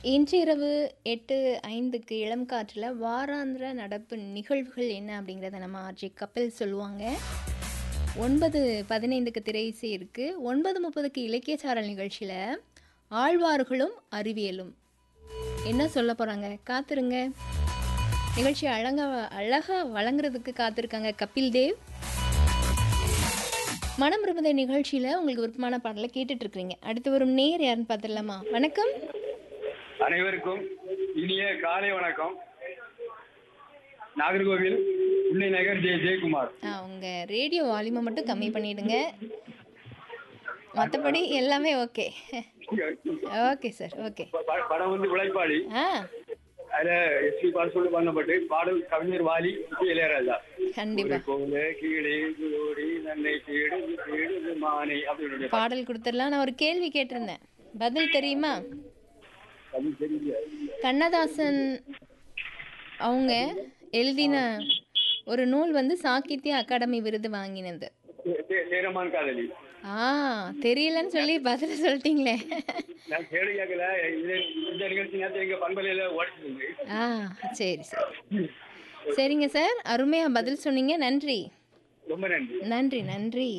இன்று இரவு 8:05க்கு இளம் காற்றில் வாராந்திர நடப்பு நிகழ்வுகள் என்ன அப்படிங்கிறத நம்ம ஆர்ஜி கபில் சொல்லுவாங்க. 9:15க்கு திரை இசை இருக்கு. 9:30க்கு இலக்கிய சாரல் நிகழ்ச்சியில் ஆழ்வார்களும் அறிவியலும் என்ன சொல்ல போகிறாங்க காத்துருங்க. நிகழ்ச்சி அழகாக வழங்குறதுக்கு காத்திருக்காங்க கபில் தேவ். மனம் விரும்புத நிகழ்ச்சியில் உங்களுக்கு விருப்பமான பாடலை கேட்டுட்ருக்குறீங்க. அடுத்து வரும் நேர் யாருன்னு பார்த்துடலாமா? வணக்கம். அனைவருக்கும் இனிய காலை வணக்கம். நாகர்கோவில் உன்னை நகர் ஜெயக்குமார். உங்க ரேடியோ வால்யூமை மட்டும் கம்மி பண்ணிடுங்க, மற்றபடி எல்லாமே ஓகே. Okay sir, okay. படம் வந்து உழைப்பாளி. அதுல எஸ்பி பாலசுப்ரமணியம் பண்ணப்பட்டு பாடல் கவிஞர் வாலி, இளையராஜா. கண்டிப்பா கீழே நன்னை கேடு மானை அப்படின்னு பாடல் கொடுத்துடலாம். நான் ஒரு கேள்வி கேட்டிருந்தேன், பதில் தெரியுமா? கண்ணதாசன் அவங்க எழுதின ஒரு நூல் வந்து சாகித்ய அகாடமி விருது வாங்கினது. தெரியலன்னு சொல்லி பதில சொல்லிட்டீங்களே. சரி சரி, சரிங்க சார், அருமையா பதில் சொன்னீங்க. நன்றி, நன்றி நன்றி.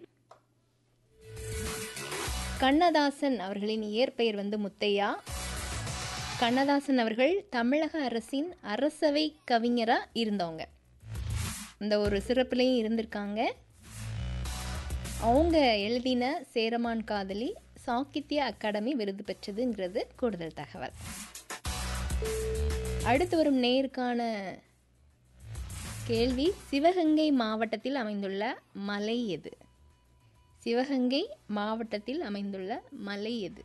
கண்ணதாசன் அவர்களின் இயற்பெயர் வந்து முத்தையா. கண்ணதாசன் அவர்கள் தமிழக அரசின் அரசவை கவிஞராக இருந்தவங்க. இந்த ஒரு சிறப்புலையும் இருந்திருக்காங்க. அவங்க எழுதின சேரமான் காதலி சாகித்ய அகாடமி விருது பெற்றதுங்கிறது கூடுதல் தகவல். அடுத்து வரும் நேருக்கான கேள்வி, சிவகங்கை மாவட்டத்தில் அமைந்துள்ள மலை எது? சிவகங்கை மாவட்டத்தில் அமைந்துள்ள மலை எது?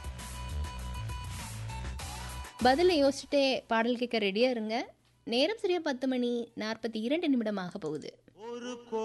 பதிலை யோசிச்சுட்டே பாடல் கேட்க ரெடியாக இருங்க. நேரம் சரியாக 10:42 ஆக போகுது.